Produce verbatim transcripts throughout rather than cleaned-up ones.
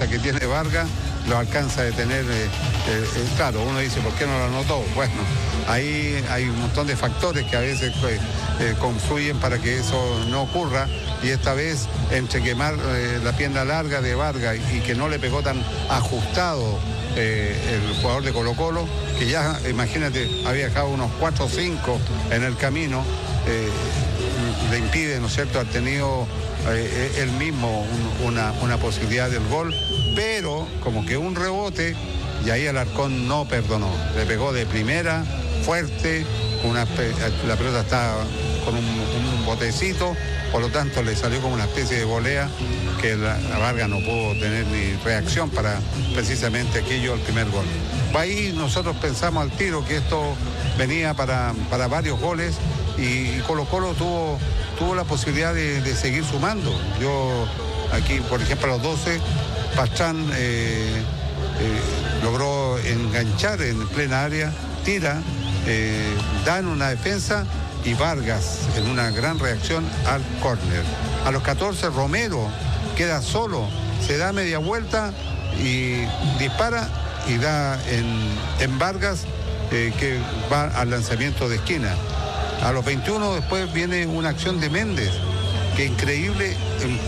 fuerza que tiene Vargas lo alcanza a detener. Eh, eh, eh, claro, uno dice, ¿por qué no lo anotó? Bueno, ahí hay un montón de factores que a veces eh, eh, confluyen para que eso no ocurra, y esta vez, entre quemar eh, la pierna larga de Vargas y, y que no le pegó tan ajustado eh, el jugador de Colo-Colo, que ya, imagínate, había dejado unos cuatro o cinco en el camino, eh, le impide, ¿no es cierto?, haber tenido eh, él mismo un, una, una posibilidad del gol, pero como que un rebote, y ahí Alarcón no perdonó, le pegó de primera, fuerte, una, la pelota está con un, un botecito, por lo tanto le salió como una especie de volea que la, la Vargas no pudo tener ni reacción para precisamente aquello, el primer gol. Ahí nosotros pensamos al tiro que esto venía para, para varios goles, y Colo-Colo tuvo, tuvo la posibilidad de, de seguir sumando. Yo aquí, por ejemplo, a los doce, Pastrán eh, eh, logró enganchar en plena área, tira, eh, da en una defensa, y Vargas en una gran reacción al córner. A los catorce, Romero queda solo, se da media vuelta y dispara y da en, en Vargas, eh, que va al lanzamiento de esquina. A los veintiuno después viene una acción de Méndez, que increíble,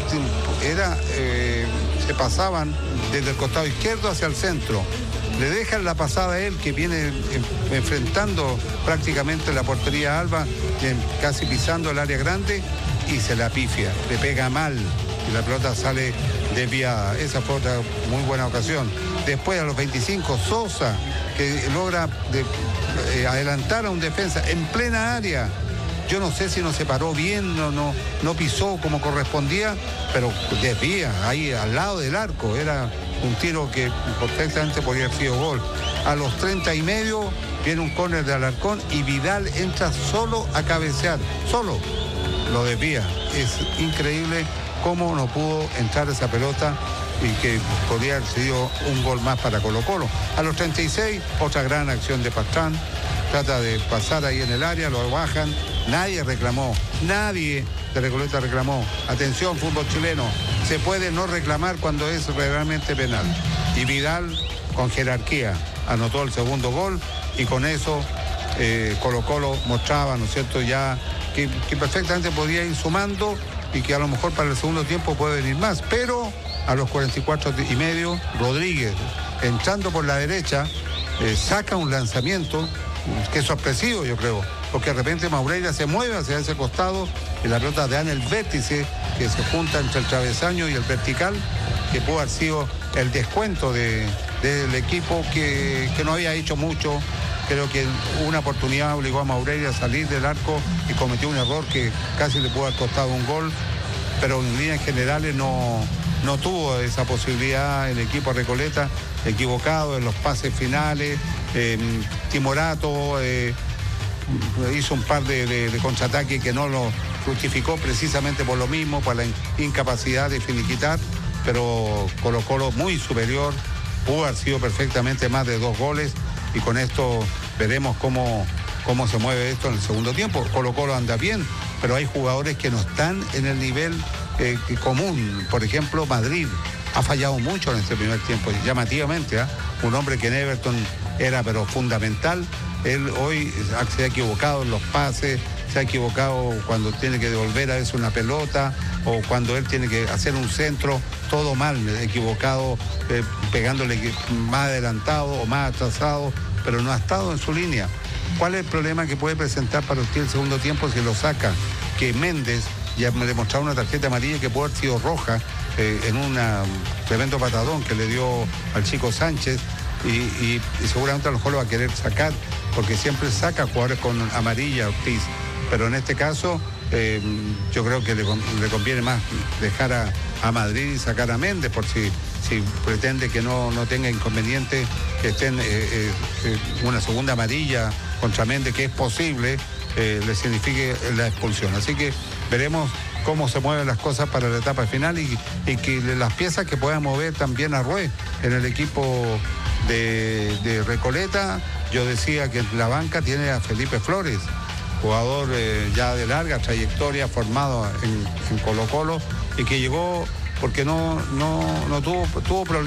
era, eh, se pasaban desde el costado izquierdo hacia el centro. Le dejan la pasada a él, que viene enfrentando prácticamente la portería Alba, casi pisando el área grande, y se la pifia, le pega mal y la pelota sale desviada. Esa fue otra muy buena ocasión. Después, a los veinticinco, Sosa, que logra de, eh, adelantar a un defensa en plena área. Yo no sé si no se paró bien, no, no, no pisó como correspondía, pero desvía ahí al lado del arco. Era un tiro que perfectamente podría haber sido gol. A los treinta y medio viene un córner de Alarcón y Vidal entra solo a cabecear, solo lo desvía. Es increíble cómo no pudo entrar esa pelota, y que podría haber sido un gol más para Colo-Colo. A los treinta y seis, otra gran acción de Pastrán, trata de pasar ahí en el área, lo bajan, nadie reclamó, nadie de Recoleta reclamó. Atención, fútbol chileno, se puede no reclamar cuando es realmente penal. Y Vidal, con jerarquía, anotó el segundo gol, y con eso eh, Colo-Colo mostraba, ¿no es cierto?, ya que, que perfectamente podía ir sumando, y que a lo mejor para el segundo tiempo puede venir más. Pero a los cuarenta y cuatro y medio, Rodríguez, entrando por la derecha, eh, saca un lanzamiento que es sorpresivo, yo creo, porque de repente Maureira se mueve hacia ese costado y la pelota da en el vértice, que se junta entre el travesaño y el vertical, que pudo haber sido el descuento de, del equipo que, que no había hecho mucho. Creo que una oportunidad obligó a Maureira a salir del arco y cometió un error que casi le pudo haber costado un gol, pero en líneas generales no, no tuvo esa posibilidad el equipo Recoleta, equivocado en los pases finales. eh, Timorato eh, hizo un par de, de, de contraataques que no lo justificó precisamente por lo mismo, por la incapacidad de finiquitar, pero Colo-Colo muy superior, pudo haber sido perfectamente más de dos goles, y con esto veremos cómo, cómo se mueve esto en el segundo tiempo. Colo-Colo anda bien, pero hay jugadores que no están en el nivel eh, común. Por ejemplo, Madrid ha fallado mucho en este primer tiempo, llamativamente, ¿eh? Un hombre que en Everton era pero fundamental, él hoy se ha equivocado en los pases, se ha equivocado cuando tiene que devolver a veces una pelota, o cuando él tiene que hacer un centro, todo mal, equivocado, eh, pegándole más adelantado o más atrasado, pero no ha estado en su línea. ¿Cuál es el problema que puede presentar para usted el segundo tiempo si lo saca? Que Méndez ya me demostraba una tarjeta amarilla que puede haber sido roja eh, en un tremendo patadón que le dio al chico Sánchez, y, y, y seguramente a lo mejor lo va a querer sacar, porque siempre saca jugadores con amarilla, Ortiz, pero en este caso eh, yo creo que le, le conviene más dejar a, a Madrid y sacar a Méndez, por si, si pretende que no, no tenga inconveniente que estén eh, eh, una segunda amarilla contra Méndez, que es posible, eh, le signifique la expulsión. Así que veremos cómo se mueven las cosas para la etapa final, y, y que las piezas que puedan mover también a Rué en el equipo de, de Recoleta. Yo decía que en la banca tiene a Felipe Flores, jugador eh, ya de larga trayectoria, formado en, en Colo-Colo, y que llegó porque no, no, no tuvo, tuvo problemas.